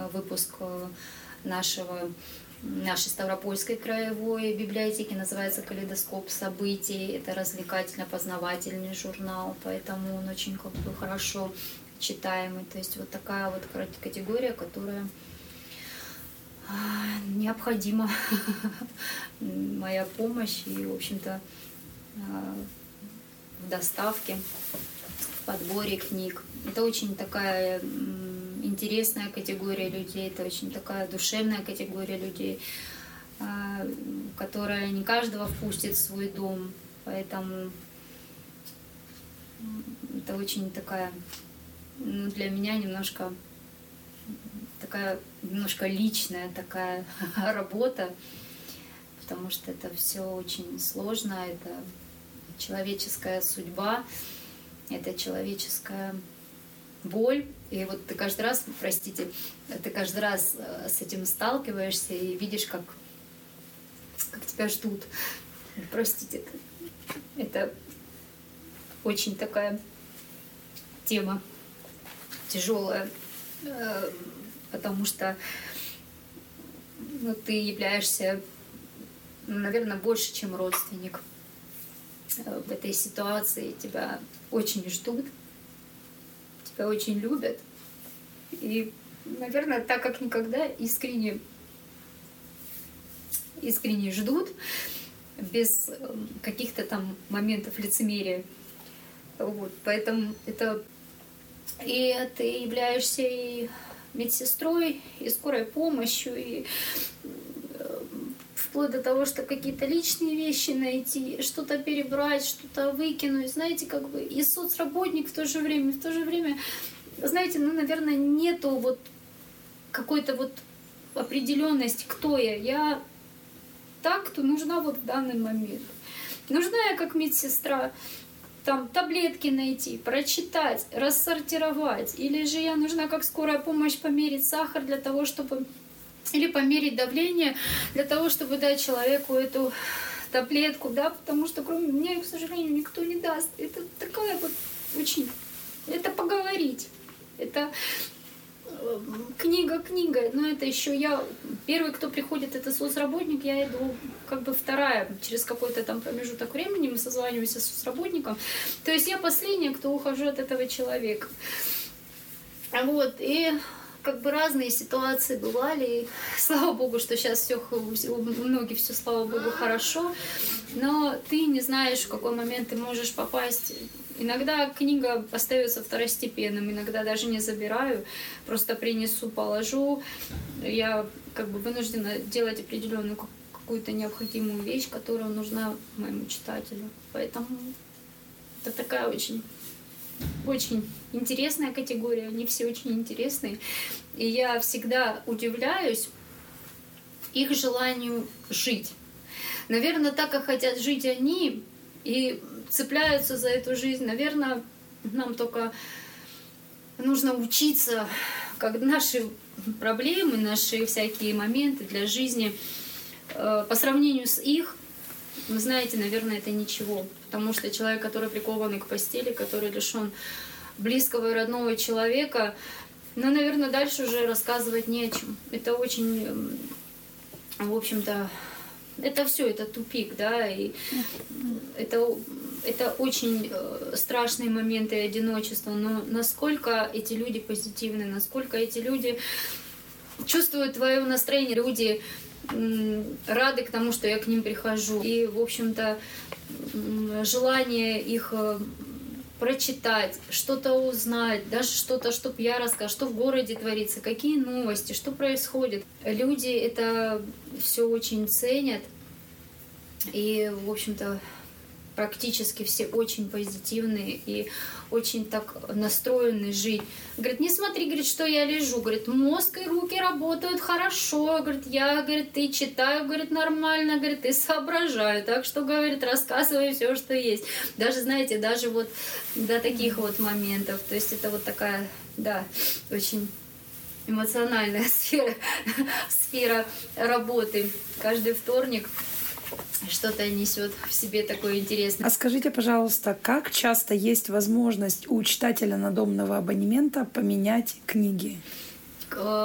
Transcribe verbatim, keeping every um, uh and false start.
выпуск нашего, нашей Ставропольской краевой библиотеки, называется «Калейдоскоп событий». Это развлекательно-познавательный журнал, поэтому он очень как бы хорошо читаемый. То есть вот такая вот категория, которая необходима моя помощь и, в общем-то, в доставке, в подборе книг. Это очень такая интересная категория людей, это очень такая душевная категория людей, которая не каждого впустит в свой дом. Поэтому это очень такая, ну, для меня немножко такая немножко личная такая работа, потому что это все очень сложно, это человеческая судьба, это человеческая боль. И вот ты каждый раз, простите, ты каждый раз с этим сталкиваешься и видишь, как, как тебя ждут. Простите, это, это очень такая тема тяжелая, потому что, ну, ты являешься, ну, наверное, больше, чем родственник в этой ситуации. Тебя очень ждут, тебя очень любят. И, наверное, так как никогда искренне, искренне ждут, без каких-то там моментов лицемерия. Вот, поэтому это... И ты являешься и медсестрой, и скорой помощью, и вплоть до того, что какие-то личные вещи найти, что-то перебрать, что-то выкинуть, знаете, как бы и соцработник в то же время, в то же время, знаете, ну, наверное, нету вот какой-то вот определенности, кто я. Я та, кто нужна вот в данный момент. Нужна я как медсестра, там таблетки найти, прочитать, рассортировать. Или же я нужна как скорая помощь померить сахар для того, чтобы... Или померить давление для того, чтобы дать человеку эту таблетку, да, потому что кроме меня, к сожалению, никто не даст. Это такая вот очень... Это поговорить. Это книга книга, но это еще я... Первый, кто приходит, это соцработник, я иду как бы вторая. Через какой-то там промежуток времени мы созваниваемся с соцработником. То есть я последняя, кто ухожу от этого человека. Вот, и как бы разные ситуации бывали. И слава богу, что сейчас все, у многих все, слава богу, хорошо. Но ты не знаешь, в какой момент ты можешь попасть. Иногда книга остается второстепенным, иногда даже не забираю, просто принесу, положу. Я как бы вынуждена делать определенную какую-то необходимую вещь, которая нужна моему читателю. Поэтому это такая очень, очень интересная категория, они все очень интересные. И я всегда удивляюсь их желанию жить. Наверное, так, как хотят жить они, и цепляются за эту жизнь. Наверное, нам только нужно учиться, как наши проблемы, наши всякие моменты для жизни по сравнению с их, вы знаете, наверное, это ничего. Потому что человек, который прикован к постели, который лишен близкого и родного человека, ну, наверное, дальше уже рассказывать не о чем. Это очень, в общем-то, это все, это тупик, да, и это, это очень страшные моменты одиночества, но насколько эти люди позитивны, насколько эти люди чувствуют твое настроение, люди рады к тому, что я к ним прихожу, и, в общем-то, желание их прочитать, что-то узнать, даже что-то, чтобы я рассказала, что в городе творится, какие новости, что происходит. Люди это все очень ценят, и, в общем-то, практически все очень позитивные и очень так настроены жить. Говорит, не смотри, говорит, что я лежу. Говорит, мозг и руки работают хорошо. Говорит, я, говорит, ты читаю, говорит, нормально, говорит, ты соображаю. Так что, говорит, рассказывай все, что есть. Даже, знаете, даже вот до таких вот моментов. То есть это вот такая, да, очень эмоциональная сфера, сфера работы. Каждый вторник что-то несет в себе такое интересное. А скажите, пожалуйста, как часто есть возможность у читателя надомного абонемента поменять книги?